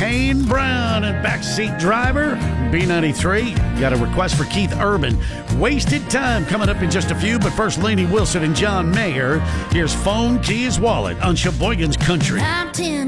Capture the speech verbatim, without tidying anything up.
Kane Brown and Backseat Driver, B ninety-three. Got a request for Keith Urban. Wasted Time coming up in just a few, but first Lainey Wilson and John Mayer. Here's Phone Keys Wallet on Sheboygan's Country. I'm ten.